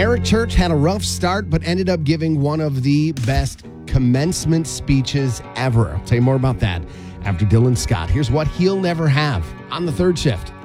Eric Church had a rough start, but ended up giving one of the best commencement speeches ever. I'll tell you more about that after Dylan Scott. Here's what he'll never have on The Third Shift.